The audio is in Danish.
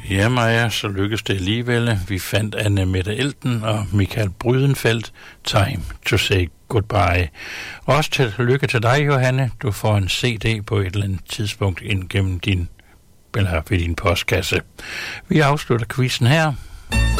Ja, Maja, så lykkedes det alligevel. Vi fandt Anne Mette Elten og Michael Brydenfeldt. Time to say goodbye. Også til lykke til dig, Johanne. Du får en CD på et eller andet tidspunkt ind gennem ved din postkasse. Vi afslutter quizzen her.